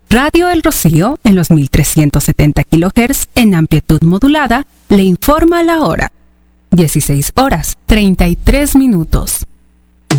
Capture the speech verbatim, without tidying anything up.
Radio El Rocío, en los mil trescientos setenta kilohertz en amplitud modulada, le informa la hora. dieciséis horas, treinta y tres minutos.